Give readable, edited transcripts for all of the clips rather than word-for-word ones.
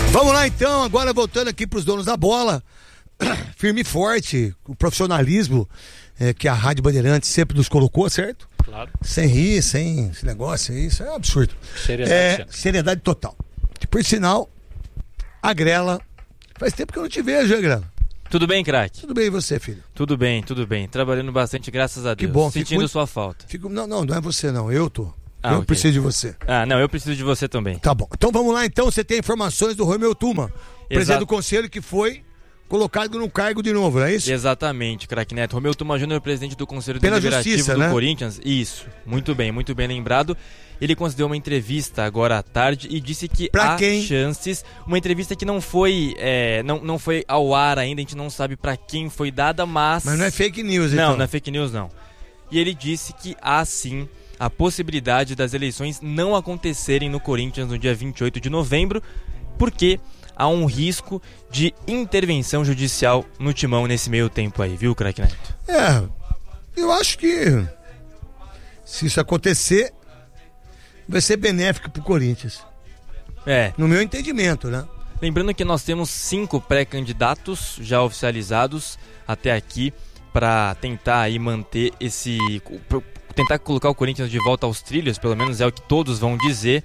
Vamos lá então, agora voltando aqui para os donos da bola, firme e forte, o profissionalismo que a Rádio Bandeirantes sempre nos colocou, certo? Claro. Sem rir, sem esse negócio aí, isso é um absurdo. Seriedade total. Que por sinal, a Grela, faz tempo que eu não te vejo, hein, Grela? Tudo bem, craque? Tudo bem, e você, filho? Tudo bem. Trabalhando bastante, graças a Deus. Que bom. Sentindo sua falta. Não é você não, eu tô. Eu okay. preciso de você. Eu preciso de você também. Tá bom. Então vamos lá, então. Você tem informações do Romeu Tuma, presidente do conselho, que foi colocado no cargo de novo, não é isso? Exatamente, craque Neto. Romeu Tuma Júnior, presidente do Conselho Pela Deliberativo Justiça, do né? Corinthians. Isso, muito bem lembrado. Ele concedeu uma entrevista agora à tarde e disse que há chances. Uma entrevista que não foi não foi ao ar ainda, a gente não sabe pra quem foi dada, mas não é fake news, então. Não é fake news, não. E ele disse que há sim a possibilidade das eleições não acontecerem no Corinthians no dia 28 de novembro, porque há um risco de intervenção judicial no timão nesse meio tempo aí, viu, craque Neto? Eu acho que se isso acontecer, vai ser benéfico pro Corinthians. No meu entendimento, né? Lembrando que nós temos 5 pré-candidatos já oficializados até aqui para tentar aí manter tentar colocar o Corinthians de volta aos trilhos, pelo menos é o que todos vão dizer,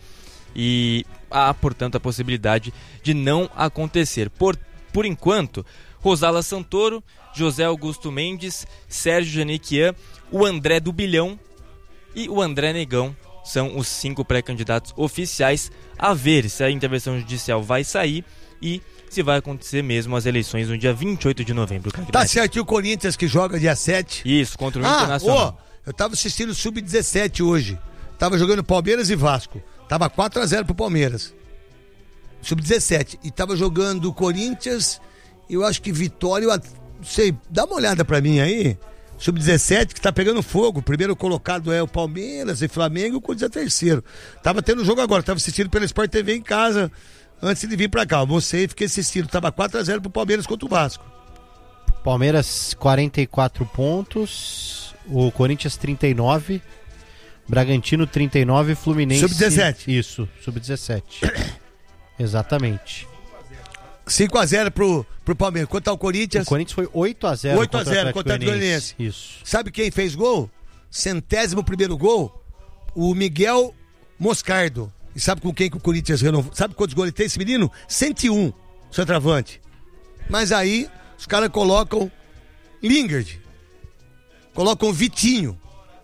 e há, portanto, a possibilidade de não acontecer. Por enquanto, Rosala Santoro, José Augusto Mendes, Sérgio Janequian, o André do Bilhão e o André Negão são os 5 pré-candidatos oficiais. A ver se a intervenção judicial vai sair e se vai acontecer mesmo as eleições no dia 28 de novembro. Tá certo, e o Corinthians que joga dia 7? Isso, contra o Internacional. Eu tava assistindo o Sub-17 hoje. Tava jogando Palmeiras e Vasco. Tava 4-0 pro Palmeiras. Sub-17. E tava jogando Corinthians, eu acho que Vitória, não sei, dá uma olhada pra mim aí. Sub-17 que tá pegando fogo. O primeiro colocado é o Palmeiras e Flamengo, e o Corinthians é terceiro. Tava tendo jogo agora, tava assistindo pela Sport TV em casa, antes de vir pra cá. Almocei e fiquei assistindo. Tava 4-0 pro Palmeiras contra o Vasco. Palmeiras 44 pontos, o Corinthians 39, Bragantino 39, Fluminense... Sub-17. Isso, Sub-17. Exatamente. 5-0 pro Palmeiras. Quanto ao Corinthians? O Corinthians foi 8-0 contra o Atlético Goianiense. Isso. Sabe quem fez gol? 100º gol? O Miguel Moscardo. E sabe com quem que o Corinthians renovou? Sabe quantos gols ele tem esse menino? 101, centroavante. Mas aí os caras colocam Lingard, colocam Vitinho,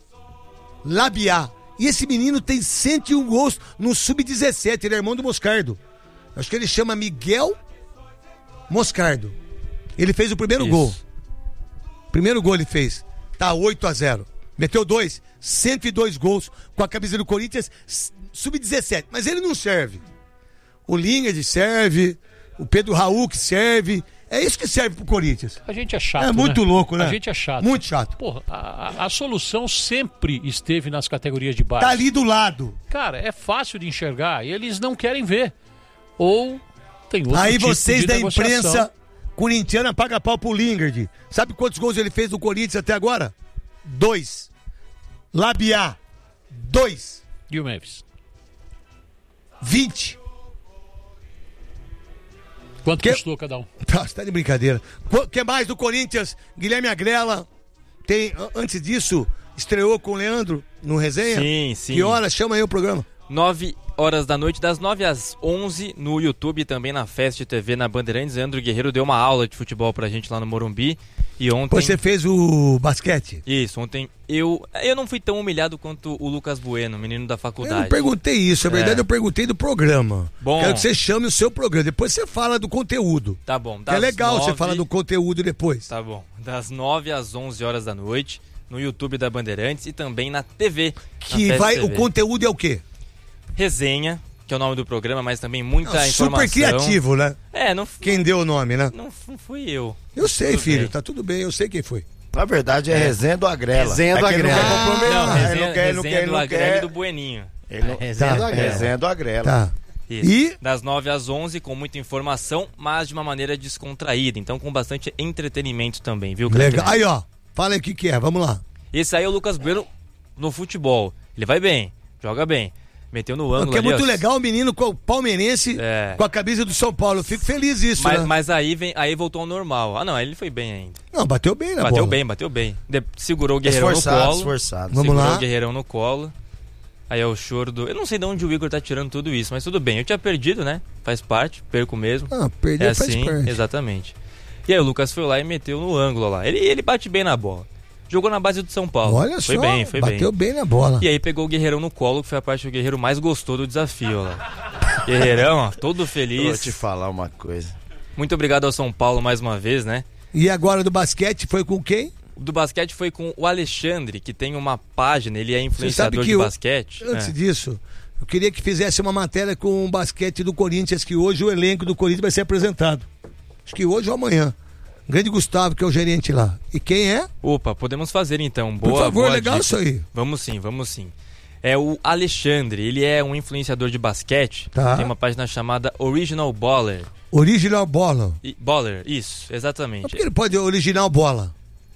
Labiá. E esse menino tem 101 gols no Sub-17, ele é irmão do Moscardo. Acho que ele chama Miguel Moscardo. Ele fez o primeiro gol. Primeiro gol ele fez. Tá 8-0. Meteu 2, 102 gols com a camisa do Corinthians, Sub-17. Mas ele não serve. O Lingard serve, o Pedro Raul que serve. É isso que serve pro Corinthians. A gente é chato, É muito louco, né? A gente é chato. Muito chato. Porra, a solução sempre esteve nas categorias de base. Tá ali do lado. Cara, é fácil de enxergar e eles não querem ver. Ou tem outro aí tipo vocês de da negociação. imprensa corintiana pagam pau pro Lingard. Sabe quantos gols ele fez no Corinthians até agora? 2. Labiá, 2. E o Memphis? 20. Quanto custou cada um? Você tá de brincadeira. Que mais do Corinthians? Guilherme Agrela. Tem, antes disso, estreou com o Leandro no Resenha? Sim. Que hora? Chama aí o programa. 9 horas da noite, das 9 às 11 no YouTube e também na Fest TV na Bandeirantes. Leandro Guerreiro deu uma aula de futebol pra gente lá no Morumbi. E ontem... Você fez o basquete? Isso, ontem eu não fui tão humilhado quanto o Lucas Bueno, menino da faculdade. Eu não perguntei isso, na verdade eu perguntei do programa. Bom. Quero que você chame o seu programa, depois você fala do conteúdo. Tá bom. É legal você falar do conteúdo depois. Tá bom. Das 9 às 11 horas da noite, no YouTube da Bandeirantes e também na TV. Que vai, TV. O conteúdo é o quê? Resenha, que é o nome do programa, mas também muita informação. Super criativo, né? Quem deu o nome, né? Não fui eu. Eu sei, filho, tá tudo bem, eu sei quem foi. Na verdade é Resenha do Agrela. Resenha do Agrela. Resenha do Agrela e do Bueninho. Resenha do Agrela. Tá. Isso. E? Das 9 às 11, com muita informação, mas de uma maneira descontraída. Então com bastante entretenimento também, viu? Legal. Aí, ó, fala aí o que é, vamos lá. Esse aí é o Lucas Bueno no futebol. Ele vai bem, joga bem. Meteu no ângulo. Porque é ali, muito ó. legal o menino palmeirense com a camisa do São Paulo. Eu fico feliz disso, né? Mas aí voltou ao normal. Ah, não, aí ele foi bem ainda. Não, bateu bem na bola. Bateu bem. Segurou o Guerreirão no colo. Esforçado. Vamos Segurou lá. o Guerreirão no colo. Aí é o choro do... Eu não sei de onde o Igor tá tirando tudo isso, mas tudo bem. Eu tinha perdido, né? Faz parte, perco mesmo. Perder faz assim, parte. Exatamente. E aí o Lucas foi lá e meteu no ângulo lá. Ele bate bem na bola. Jogou na base do São Paulo. Olha foi só, bem. bateu bem na bola. E aí pegou o Guerreirão no colo, que foi a parte que o Guerreiro mais gostou do desafio lá. Guerreirão, ó, todo feliz. Vou te falar uma coisa. Muito obrigado ao São Paulo mais uma vez, né? E agora do basquete foi com quem? Do basquete foi com o Alexandre, que tem uma página, ele é influenciador Você sabe que de basquete. Antes disso, eu queria que fizesse uma matéria com o basquete do Corinthians, que hoje o elenco do Corinthians vai ser apresentado. Acho que hoje ou amanhã. Grande Gustavo, que é o gerente lá. E quem é? Opa, podemos fazer então. Por favor, boa legal dica. isso aí. Vamos sim. É o Alexandre, ele é um influenciador de basquete. Tá. Tem uma página chamada Original Baller. Original Bola. Baller, isso, exatamente. Mas por que ele pode original bola?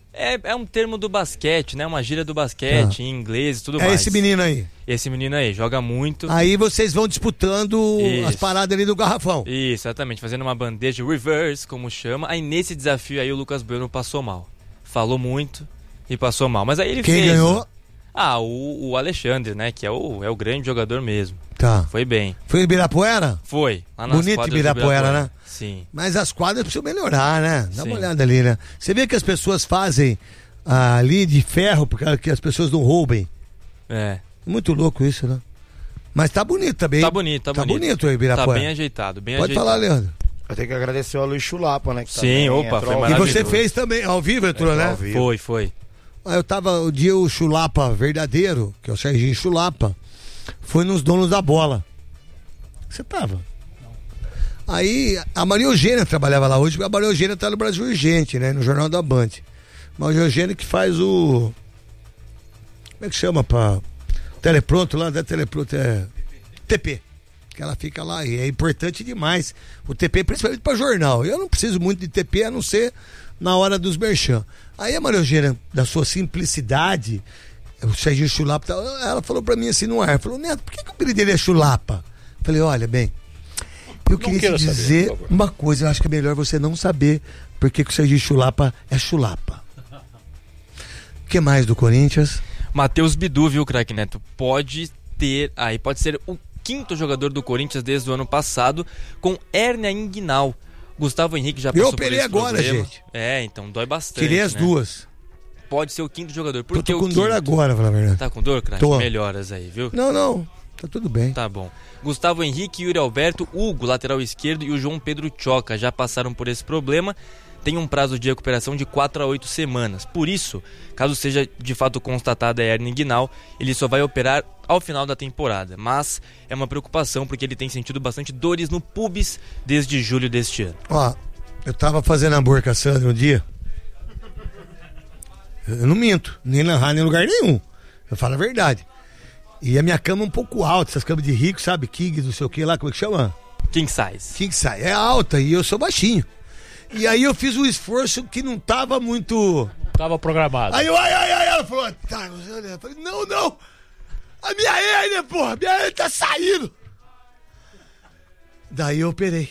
É um termo do basquete, né? Uma gíria do basquete, em inglês e tudo mais. É esse menino aí. Esse menino aí, joga muito. Aí vocês vão disputando Isso. as paradas ali do garrafão. Isso, exatamente, fazendo uma bandeja reverse, como chama. Aí nesse desafio aí o Lucas Bueno passou mal. Falou muito e passou mal. Mas aí ele Quem fez. ganhou? Ah, o Alexandre, né? Que é o grande jogador mesmo. Tá. Foi bem. Foi em Ibirapuera? Foi. Lá nas Bonito quadras do Ibirapuera, né? Sim. Mas as quadras precisam melhorar, né? Dá Sim. uma olhada ali, né? Você vê que as pessoas fazem ali de ferro, porque que as pessoas não roubem. É. Muito louco isso, né? Mas tá bonito também. Tá bonito. Tá bonito o Ibirapuera. Tá bem ajeitado, bem Pode ajeitado. falar, Leandro. Eu tenho que agradecer ao Luiz Chulapa, né? Que Sim, também opa, entrou foi ao E maravilhoso. você fez também, ao vivo entrou, né? ao vivo. Foi. Eu tava, o dia o Chulapa verdadeiro, que é o Serginho Chulapa, foi nos Donos da Bola. Você tava? Aí a Maria Eugênia trabalhava lá hoje, porque a Maria Eugênia tá no Brasil Urgente, né? No Jornal da Band. Maria Eugênia que faz o... Como é que chama pra... Telepronto lá, da Telepronto, TP. Que ela fica lá e é importante demais. O TP, principalmente pra jornal. Eu não preciso muito de TP, a não ser na hora dos merchan. Aí a Maria Eugênia, da sua simplicidade, o Serginho Chulapa, ela falou pra mim assim no ar, falou, Neto, por que o apelido dele é Chulapa? Falei, olha, bem, eu queria te dizer uma coisa, eu acho que é melhor você não saber por que o Serginho Chulapa é Chulapa. O que mais do Corinthians? Matheus Bidu, viu, craque Neto? Pode ser o quinto jogador do Corinthians desde o ano passado com hérnia inguinal. Gustavo Henrique já passou por esse operei agora, problema. gente. Então dói bastante. Tirei as né? duas. Pode ser o quinto jogador. Por Eu que tô o com quinto? dor agora, pra falar a verdade. Tá com dor, craque? Tô. Melhoras aí, viu? Não, tá tudo bem. Tá bom. Gustavo Henrique, Yuri Alberto, Hugo, lateral esquerdo, e o João Pedro Choca já passaram por esse problema. Tem um prazo de recuperação de 4 a 8 semanas. Por isso, caso seja de fato constatada a hérnia inguinal, ele só vai operar ao final da temporada. Mas é uma preocupação porque ele tem sentido bastante dores no pubis desde julho deste ano. Ó, eu tava fazendo amor com a Sandra um dia. Eu não minto, nem na rádio, nem em lugar nenhum. Eu falo a verdade. E a minha cama é um pouco alta, essas camas de rico, sabe? King, não sei o que lá, como é que chama? King size. King size. É alta e eu sou baixinho. E aí eu fiz um esforço que não tava muito... Tava programado. Aí ela falou, tá, eu falei, não. A minha hérnia, porra, minha hérnia tá saindo. Daí eu operei.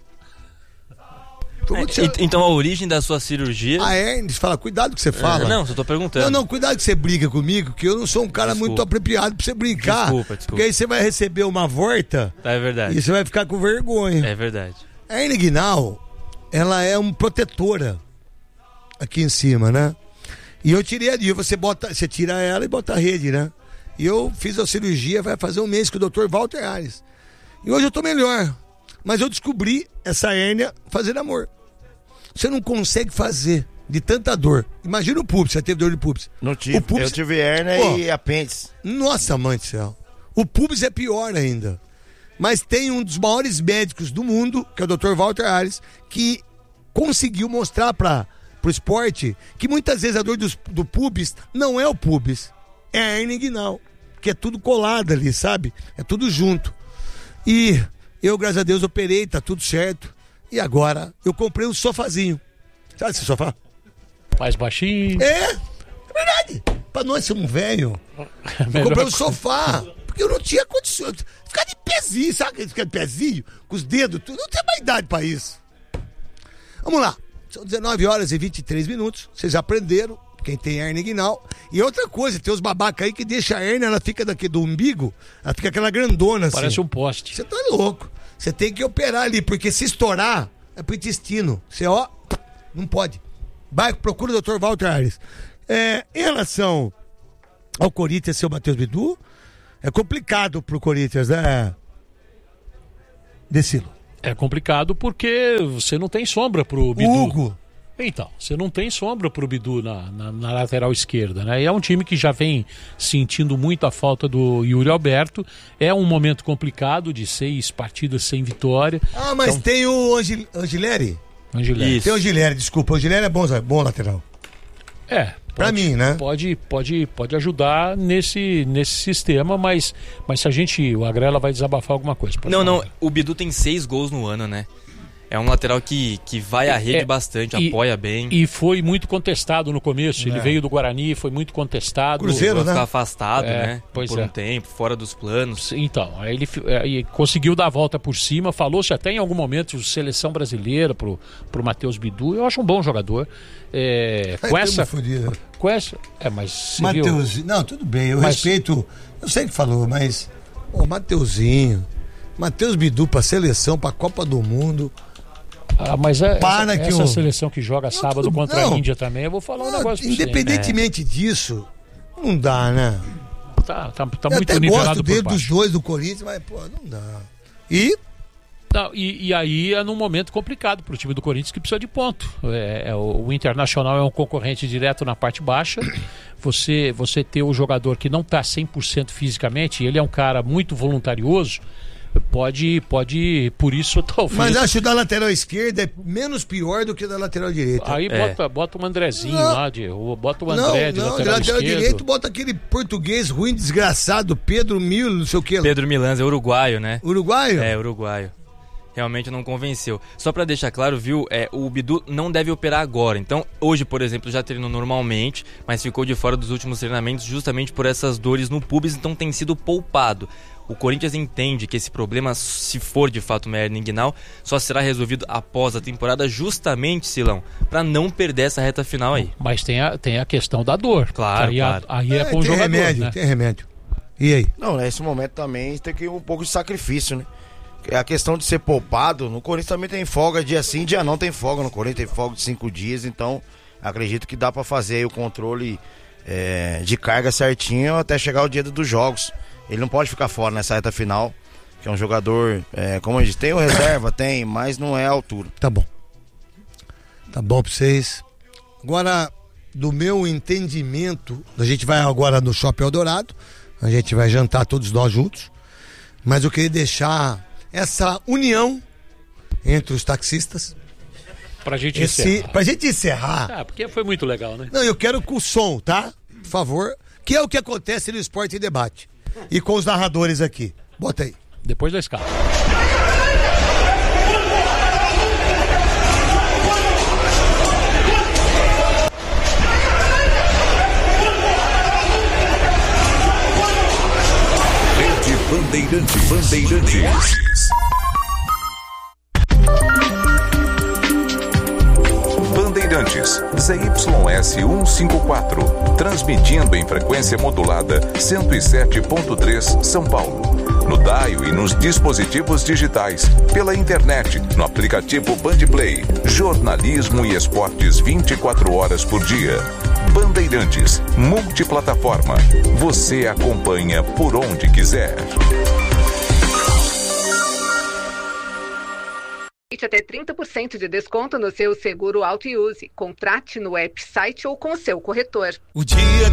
Então a origem da sua cirurgia... A hérnia, você fala, cuidado que você fala. Não, só tô perguntando. Não, cuidado que você briga comigo, que eu não sou um cara muito apropriado pra você brincar. Desculpa. Porque aí você vai receber uma volta É verdade. e você vai ficar com vergonha. É verdade. A hérnia inguinal, ela é uma protetora aqui em cima, né? E eu tirei ali, você tira ela e bota a rede, né? E eu fiz a cirurgia, vai fazer um mês com o Dr. Walter Ares. E hoje eu tô melhor. Mas eu descobri essa hérnia fazendo amor. Você não consegue fazer de tanta dor. Imagina o pubis, você teve dor de pubis. Não tive, O pubis... eu tive hérnia e apêndice. Nossa, mãe do céu. O pubis é pior ainda. Mas tem um dos maiores médicos do mundo, que é o Dr. Walter Ares, que conseguiu mostrar pro esporte que muitas vezes a dor do pubis não é o pubis, é a hérnia inguinal, que é tudo colado ali, sabe? É tudo junto. E eu, graças a Deus, operei, tá tudo certo. E agora eu comprei um sofazinho. Sabe esse sofá? Mais baixinho. É verdade. Pra nós ser um velho, eu comprei um sofá. Eu não tinha condições. Ficar de pezinho, sabe? Ficar de pezinho, com os dedos, tudo. Não tinha mais idade pra isso. Vamos lá. São 19 horas e 23 minutos. Vocês aprenderam. Quem tem hernia inguinal. E outra coisa, tem os babacas aí que deixa a hernia, ela fica daqui do umbigo, ela fica aquela grandona assim. Parece um poste. Você tá louco. Você tem que operar ali, porque se estourar, é pro intestino. Você, não pode. Vai, procura o Dr. Walter Aires. Em relação ao Corinthians, seu Matheus Bidu, é complicado pro Corinthians, né? Decilo. É complicado porque você não tem sombra pro Bidu. Hugo. Então, você não tem sombra pro Bidu na lateral esquerda, né? E é um time que já vem sentindo muito a falta do Yuri Alberto. É um momento complicado de 6 partidas sem vitória. Mas então... tem o Angileri? Angileri. Tem o Angileri, desculpa. O Angileri é bom lateral. Pra mim, né? Pode ajudar nesse sistema, mas se o Agrela vai desabafar alguma coisa. Não, o Bidu tem 6 gols no ano, né? É um lateral que vai à rede bastante, apoia bem. E foi muito contestado no começo. Ele veio do Guarani, foi muito contestado. Cruzeiro, né? Ficar afastado, né? Pois por um tempo, fora dos planos. Então, aí ele conseguiu dar a volta por cima. Falou-se até em algum momento de seleção brasileira pro Matheus Bidu. Eu acho um bom jogador. Mas Matheus, não, tudo bem. Eu respeito. Eu sei que falou, mas Mateuzinho, Matheus Bidu pra seleção, pra Copa do Mundo. Mas essa seleção que joga sábado contra a Índia também, eu vou falar um negócio pra você. Independentemente disso, não dá, né? Tá eu muito até nivelado gosto por baixo. dos dois do Corinthians, mas, não dá. E aí é num momento complicado pro time do Corinthians que precisa de ponto. O Internacional é um concorrente direto na parte baixa. Você ter o jogador que não tá 100% fisicamente, ele é um cara muito voluntarioso, pode, por isso talvez... Mas acho que da lateral esquerda é menos pior do que da lateral direita. Aí bota um Andrezinho lá, bota o André de lateral direito, bota aquele português ruim, desgraçado, Pedro Mil, não sei o que. Pedro Milans, é uruguaio, né? Uruguaio? É, uruguaio. Realmente não convenceu. Só pra deixar claro, viu, o Bidu não deve operar agora. Então, hoje, por exemplo, já treinou normalmente, mas ficou de fora dos últimos treinamentos justamente por essas dores no pubis, então tem sido poupado. O Corinthians entende que esse problema, se for de fato uma hernia inguinal, só será resolvido após a temporada, justamente, Silão, pra não perder essa reta final aí. Mas tem a questão da dor. Claro, claro. Aí é com o jogador, remédio, né? Tem remédio. E aí? Não, nesse momento também tem que ir um pouco de sacrifício, né? A questão de ser poupado, no Corinthians também tem folga, dia sim, dia não tem folga. No Corinthians tem folga de 5 dias, então acredito que dá pra fazer aí o controle de carga certinho até chegar o dia dos jogos. Ele não pode ficar fora nessa reta final, que é um jogador, como a gente tem o reserva, mas não é a altura. Tá bom pra vocês. Agora, do meu entendimento, a gente vai agora no Shopping Eldorado, a gente vai jantar todos nós juntos, mas eu queria deixar essa união entre os taxistas pra gente encerrar. Porque foi muito legal, né? Não, eu quero com o som, tá? Por favor. Que é o que acontece no Esporte em Debate. E com os narradores aqui. Bota aí. Depois da escala. Rede Bandeirantes. Bandeirantes, ZYS 154, transmitindo em frequência modulada 107.3 São Paulo. No dial e nos dispositivos digitais, pela internet, no aplicativo Bandplay, jornalismo e esportes 24 horas por dia. Bandeirantes, multiplataforma. Você acompanha por onde quiser. Até 30% de desconto no seu seguro auto e use. Contrate no app, site ou com o seu corretor. O dia